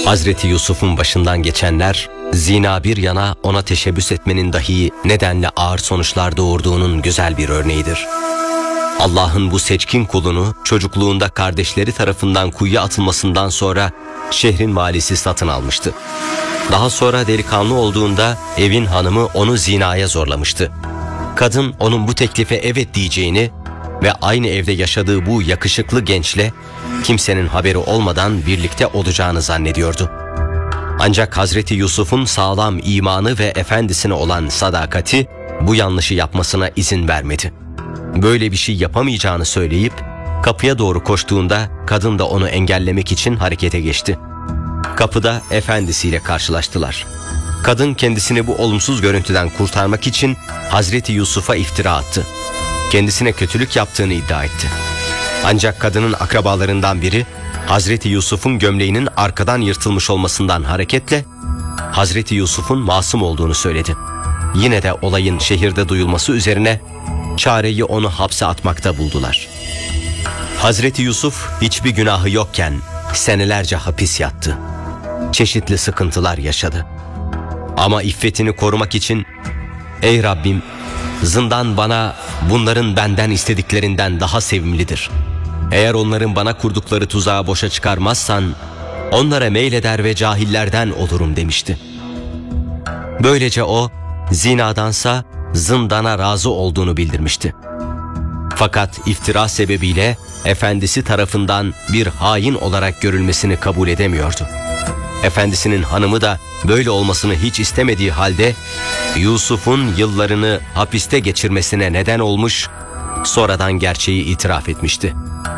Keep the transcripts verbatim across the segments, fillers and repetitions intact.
Hazreti Yusuf'un başından geçenler, zina bir yana ona teşebbüs etmenin dahi nedenle ağır sonuçlar doğurduğunun güzel bir örneğidir. Allah'ın bu seçkin kulunu çocukluğunda kardeşleri tarafından kuyuya atılmasından sonra şehrin valisi satın almıştı. Daha sonra delikanlı olduğunda evin hanımı onu zinaya zorlamıştı. Kadın onun bu teklife evet diyeceğini ve aynı evde yaşadığı bu yakışıklı gençle kimsenin haberi olmadan birlikte olacağını zannediyordu. Ancak Hazreti Yusuf'un sağlam imanı ve efendisine olan sadakati bu yanlışı yapmasına izin vermedi. Böyle bir şey yapamayacağını söyleyip kapıya doğru koştuğunda kadın da onu engellemek için harekete geçti. Kapıda efendisiyle karşılaştılar. Kadın kendisini bu olumsuz görüntüden kurtarmak için Hazreti Yusuf'a iftira attı. Kendisine kötülük yaptığını iddia etti. Ancak kadının akrabalarından biri Hazreti Yusuf'un gömleğinin arkadan yırtılmış olmasından hareketle Hazreti Yusuf'un masum olduğunu söyledi. Yine de olayın şehirde duyulması üzerine çareyi onu hapse atmakta buldular. Hazreti Yusuf hiçbir günahı yokken senelerce hapis yattı. Çeşitli sıkıntılar yaşadı. Ama iffetini korumak için "Ey Rabbim, zindan bana bunların benden istediklerinden daha sevimlidir. Eğer onların bana kurdukları tuzağı boşa çıkarmazsan onlara meyleder ve cahillerden olurum" demişti. Böylece o zinadansa zindana razı olduğunu bildirmişti. Fakat iftira sebebiyle efendisi tarafından bir hain olarak görülmesini kabul edemiyordu. Efendisinin hanımı da böyle olmasını hiç istemediği halde Yusuf'un yıllarını hapiste geçirmesine neden olmuş, sonradan gerçeği itiraf etmişti.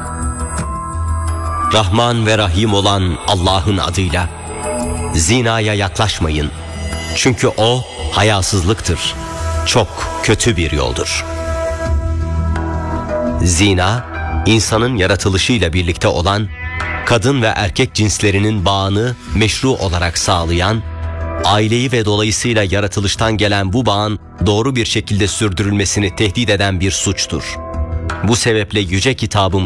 Rahman ve Rahim olan Allah'ın adıyla zinaya yaklaşmayın. Çünkü o hayasızlıktır. Çok kötü bir yoldur. Zina, insanın yaratılışıyla birlikte olan kadın ve erkek cinslerinin bağını meşru olarak sağlayan, aileyi ve dolayısıyla yaratılıştan gelen bu bağın doğru bir şekilde sürdürülmesini tehdit eden bir suçtur. Bu sebeple yüce kitabımız